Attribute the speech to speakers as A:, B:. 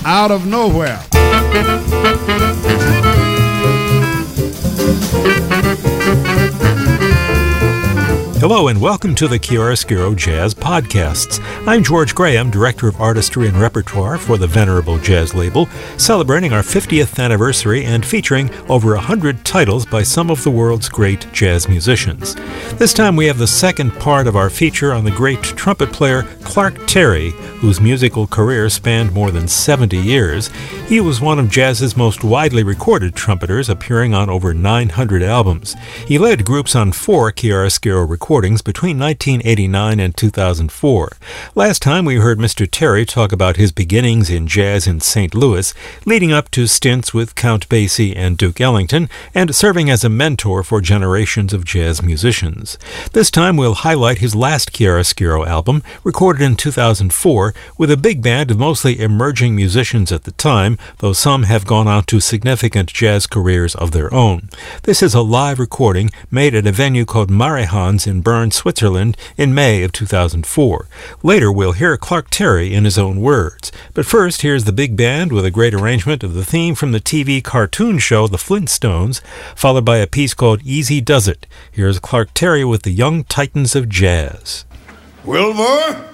A: Out of Nowhere.
B: Hello and welcome to the Chiaroscuro Jazz Podcasts. I'm George Graham, Director of Artistry and Repertoire for the Venerable Jazz label, celebrating our 50th anniversary and featuring over 100 titles by some of the world's great jazz musicians. This time we have the second part of our feature on the great trumpet player Clark Terry, whose musical career spanned more than 70 years. He was one of jazz's most widely recorded trumpeters, appearing on over 900 albums. He led groups on 4 chiaroscuro recordings between 1989 and 2004. Last time we heard Mr. Terry talk about his beginnings in jazz in St. Louis, leading up to stints with Count Basie and Duke Ellington, and serving as a mentor for generations of jazz musicians. This time we'll highlight his last chiaroscuro album, recorded in 2004, with a big band of mostly emerging musicians at the time, though some have gone on to significant jazz careers of their own. This is a live recording made at a venue called Marihans in Bern, Switzerland, in May of 2004. Later, we'll hear Clark Terry in his own words. But first, here's the big band with a great arrangement of the theme from the TV cartoon show The Flintstones, followed by a piece called Easy Does It. Here's Clark Terry with the Young Titans of Jazz.
A: Wilbur?